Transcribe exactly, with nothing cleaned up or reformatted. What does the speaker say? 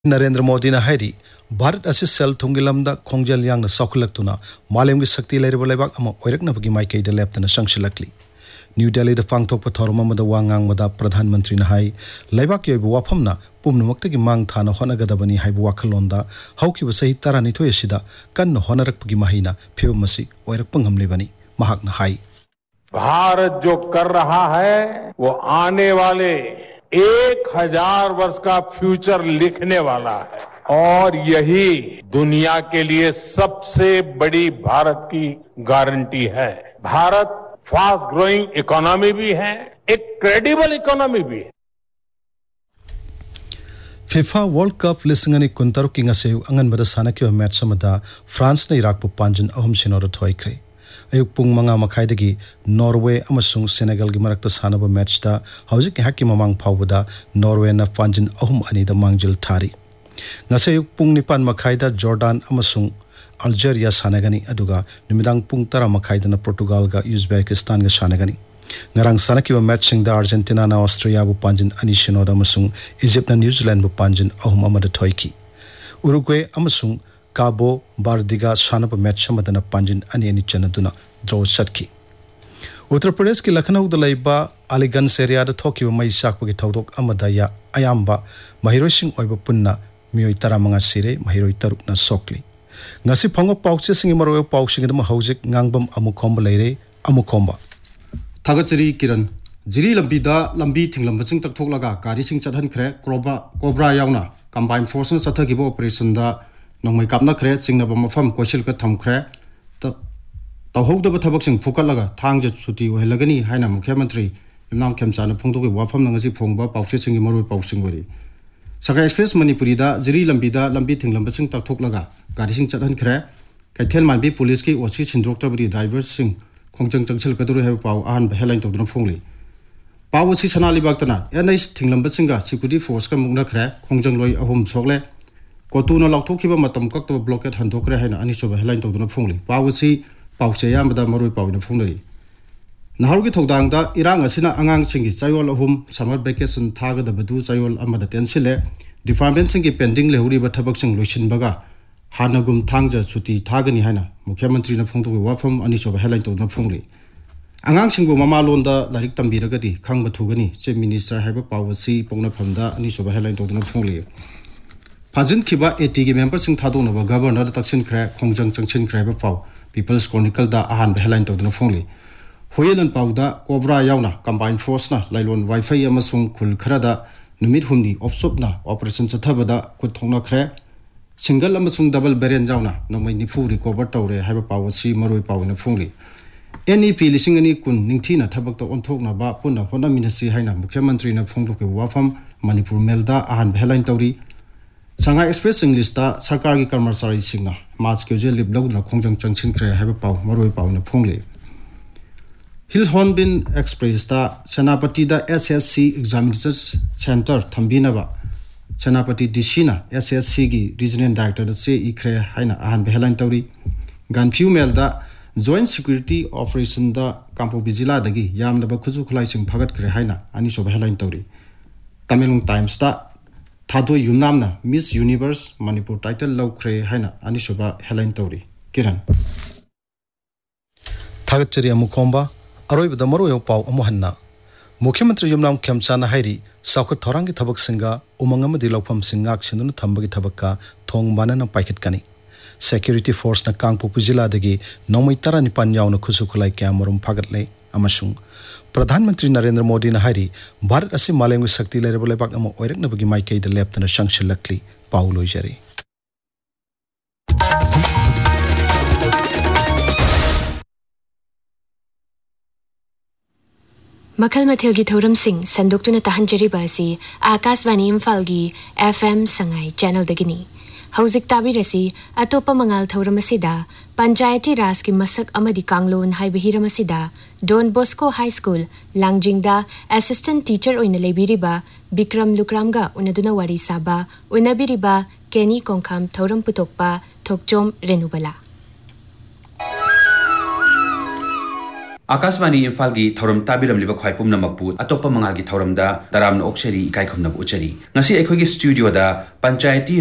नरेंद्र मोदी ने हाइरी भारत असे cell थुंगी lambda खोंगजल यांगना सौखलक्तुना मालेमगी शक्ति लेरबो लेबाक अमा ओइरकनबगी माइकैदा लेप्तना संगशिलक्ली न्यू दिल्ली द पांगथोकप थौरम अमदा वांगांगमदा प्रधानमंत्री ने हाई लेबाक योइबो वाफमना पुमनमक्तगी मांग थाना होनगदबनी हाइबो वाखलोंदा हौकिबो सही तरानिथोय असिदा कन्न होनरकपगी माहिना फिबमसी ओइरकपंगमलेबनी महाकना हाई भारत जो कर रहा है वो आने वाले एक हजार वर्ष का फ्यूचर लिखने वाला है और यही दुनिया के लिए सबसे बड़ी भारत की गारंटी है। भारत फास्ट ग्रोइंग इकोनॉमी भी है, एक क्रेडिबल इकोनॉमी भी है। फिफा वर्ल्ड कप लिसिंगनी कुंतरु किंगसे अंगनबदा सानकिबा मैच समदा फ्रांस ने इराक पु पांजन अहम सिनोर थोइख्रे अयुक पुंग मंगा मखाइदगी नॉर्वे अमसुंग सेनेगल की मरक्ता सानबा मैचदा हौजिक हाकी ममांग फावबदा नॉर्वे ना पांजन अहम अनीदा मांगजिल थारी ngase अयुक पुंग निपान मखाइदा जॉर्डन अमसुंग अल्जेरिया सानगनी अदुगा निमिदांग पुंग तरा मखाइदना पोर्तुगाल गा उज्बेकिस्तान गा सानगनी ngarang sanaki ba match sing da Argentina na Austria bu panjin ani sinoda amasung Egypt na New Zealand bu panjin ahum amada thoiki Uruguay amasung Cabo Verde'ga sanaba match samadana panjin ani ani chanaduna draw satki Uttar Pradesh ki Lucknow da laiba Aliganj area da thoki ba mai sakpagi thodok amada ya ayamba mahiroi sing oiba punna mioi taramanga sire mahiroi taruk na sokli ngasi phango pauche singi maro pauche ngam haujik ngangbam amukhomba leire amukhomba थागचरी किरण जिरी लंबीदा लंबी थिंगलंबसिंग तकथोकलगा गारीसिंग चथनख्रे cobra cobra यावना combine force न चथगिबो operation दा नंगमै कापनाख्रे सिंगनबा मफम कोशिल का थमख्रे त तहौदब थबकसिंग फुकलगा थांग सुति ओहलगनी हाइना मुख्यमंत्री इमनाम खेमचाना फोंदोगे वाफम नंगसी फोंगबा पाउसेसिंग मरोय पाउसिंग worry सका express Manipuri दा जिरी लंबीदा लंबी थिंगलंबसिंग तकथोकलगा गारीसिंग चथनख्रे कैथेल मानबी पुलिस की ओसी सिंद्रोक्टबरी ड्राइवर सिंह खोंजंग चंगसल कदुरु है पाव आहान हेलाइन तौदुना फोंगली पाव सी सनाली बागतना एनएस थिंगलंबसिंगा सिक्युरिटी फोर्स का मुंगना खरे खोंजंग लोई अहुम सोगले कोतुना लाउथोखिबा मतम कक्तब ब्लॉकेट हंदोकरे हैना अनिसोबा हेलाइन तौदुना फोंगली पाव सी पावसे यामदा मरोय पावना फोंगली नहारुगी थौदांगदा इरांग असिना अंगांग सिंगी चायोल अहुम समर वेकेशन थागदबदु चायोल अमदा टेंसिले डिपार्टमेंट सिंगी पेंडिंग लेहुरिबा थबकसिंग लोइसिनबगा हानगुम थांगजा सुति थागनी हैना मुख्यमंत्री न फोंदोगे वाफम अनिसोबा हेलाइन तौदुना फोंगली आंगांसिंगबो ममालोंदा लारिक तंबीरगदी खंगबा थुगनी चीफ मिनिस्टर हैबा पावसी पोंगनाफमदा अनिसोबा हेलाइन तौदुना फोंगली फाजिन खिबा एटी के मेंबर सिंग थादोनबा गवर्नर तक्सिन खरे खोंजंग चंगसिन खरेबा पाव पीपल्स क्रॉनिकल दा आहान हेलाइन तौदुना फोंगली होयलन पावदा कोब्रा यावना कंबाइन फोर्स ना लाइलोन वाईफाई अमसुंग खुल खरादा नुमित हुमनी ऑफसोपना ऑपरेशन चथबदा खुथोंना खरे सिंगल अमसुंग डबल बेरेन जावना नोमै निफु रिकवर तौरे हैबा पावसी मरोय पावना फोंगली एनईपी लिसिंग अनि कुन निंगथिना थबकतो ओंथोकनाबा पुना होना मिनसी हैना मुख्यमंत्री न फोंगलोके वाफम मणिपुर मेलदा आहान हेलाइन तौरी संघाई एक्सप्रेस इंग्लिशदा सरकार की कर्मचारी सिंगना मार्च के जेल लिब लौदना खोंजंग चंगसिन खरे हैबा पाव मरोय पावना फोंगली हिल हॉर्नबिल एक्सप्रेसदा सेनापतिदा एसएससी एग्जामिनेशंस सेंटर थंबीनबा सेनापति डीसीना एसएससी की रीजनल डायरेक्टर से इखरे हाइना आहान हेलाइन तौरी गानफ्यू मेलदा जॉइंट सिक्योरिटी ऑपरेशन दा कांपोबी जिला दगी यामनबा खुजु खुलाइसिंग फगतखरे हाइना अनिसोब हेलाइन तौरी तमिलुंग टाइम्स दा थादो युनामना मिस यूनिवर्स मणिपुर टाइटल लौखरे हाइना अनिसोब हेलाइन तौरी किरण थागचरी अमुखोंबा अरोइबदा मरोय पाव अमुहन्ना मुख्यमंत्री युमनाम खेमचाना हाइरी साउखत थौरांगी थबक सिंगा उमंग अमदि लौफम सिंगाक सिंदुना थंबगी थबक्का थोंग बानना पाइखतकनी सिक्योरिटी फोर्स ना कांगपोपु जिला दगी नौमै तरा निपान यावना खुसु खुलाई क्या मरुम फागतले अमसुंग प्रधानमंत्री नरेंद्र मोदी ना हाइरी भारत असि मालेंगु शक्ति लेरबो लेबाक अम ओइरकनबगी माइकैदा लेप्तना संगशिलक्ली पाउ लोइजरी मखल मथल की थौरम सिंह संदोक्तुना तहंजरीबा असि आकाशवाणी इम्फालगी एफएम संगाई चैनल दगिनी हौजिक ताबिरसी अतोप मंगाल थौरम असिदा पंचायती राज की मसक अमदी कांगलोन हाइबा Hiram असिदा don Bosco high school लांगजिंगदा assistant teacher ओइना लेबिरिबा Bikram लुक्रामगा उनदुना वारी साबा उनबिरिबा केनी कोंखाम थौरम पुतोकपा थोकचोम रेनुबला आकाशवाणी इम्फाल की थौरम ताबिरमलिबा ख्वाइ पुमनमकपु अतोप्पा मंगाल की थौरमदा तरामना ओक्सरी इकाई खुमनब उचरी ngasi अखोगी स्टूडियो दा पंचायती